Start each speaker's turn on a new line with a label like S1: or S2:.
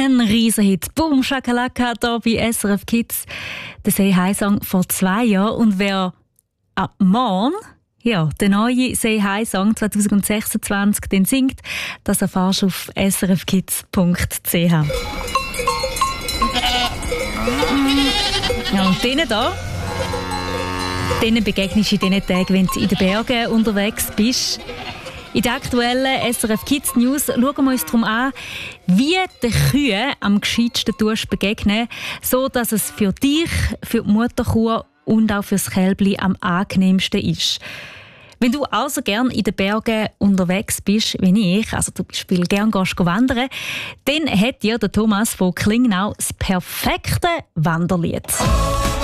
S1: Ein Riesenhit. Boom, Shakalaka, hier bei SRF Kids. Der Say Hi Song vor 2 Jahren. Und wer ab morgen den neuen Say Hi Song 2026 den singt, das erfährst du auf srfkids.ch. Ja, und denen da, denen begegnest du in diesen Tagen, wenn du in den Bergen unterwegs bist. In der aktuellen SRF Kids News schauen wir uns darum an, wie den Kühen am gescheitsten begegnen, so dass es für dich, für die Mutterkuh und auch für das Kälbli am angenehmsten ist. Wenn du also gern in den Bergen unterwegs bist, wie ich, also zum Beispiel gern gehst wandern, dann hat dir der Thomas von Klingnau das perfekte Wanderlied.